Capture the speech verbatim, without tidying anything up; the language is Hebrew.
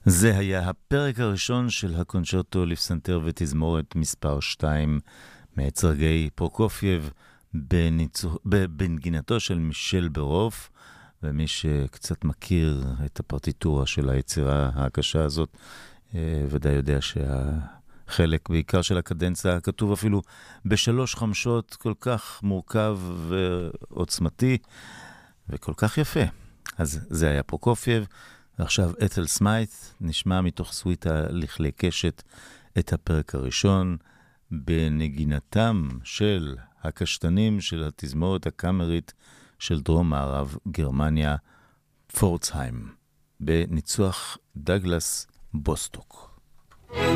זה היה הפרק הראשון של הקונצ'רטו לפסנתר ותזמורת מספר שתיים מאת סרגי פרוקופייב בניצוח... בנגינתו של מישל ברוף, ומי שקצת מכיר את הפרטיטורה של היצירה הקשה הזאת ודאי יודע שהחלק בעיקר של הקדנציה כתוב אפילו בשלוש חמשות, כל כך מורכב ועוצמתי וכל כך יפה. אז זה היה פרוקופייב. ועכשיו אתל סמיית' נשמע מתוך סוויטה לכלי קשת את הפרק הראשון בנגינתם של הקשתנים של התזמורת הקאמרית של דרום מערב גרמניה, פורצהיים, בניצוח דגלס בוסטוק.